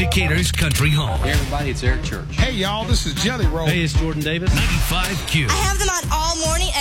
Decatur's country home. Hey, everybody, it's Eric Church. Hey, y'all, this is Jelly Roll. Hey, it's Jordan Davis. 95Q. I have them on all morning,